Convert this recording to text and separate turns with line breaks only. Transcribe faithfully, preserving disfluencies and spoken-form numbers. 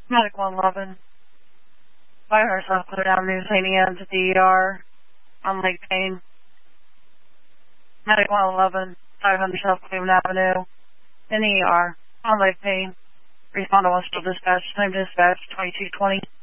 Medic one eleven. Fire herself clear down New Saint Anne's at the E R on Lake Payne. Medic one eleven. Fire herself Cleveland Avenue in the E R on Lake Payne. Respond to one still dispatch. Time dispatch twenty-two twenty.